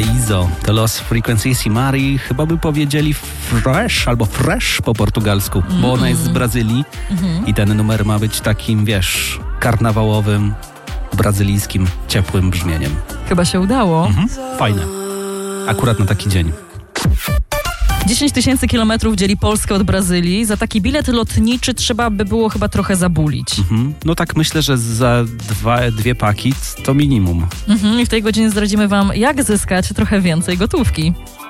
Paraíso, to Los Frequencies-Mari, chyba by powiedzieli fresh albo fresh po portugalsku, bo ona jest z Brazylii i ten numer ma być takim, wiesz, karnawałowym, brazylijskim, ciepłym brzmieniem. Chyba się udało. Fajne. Akurat na taki dzień. 10 000 kilometrów dzieli Polskę od Brazylii. Za taki bilet lotniczy trzeba by było chyba trochę zabulić. No tak myślę, że za dwie paki to minimum. I w tej godzinie zdradzimy wam, jak zyskać trochę więcej gotówki.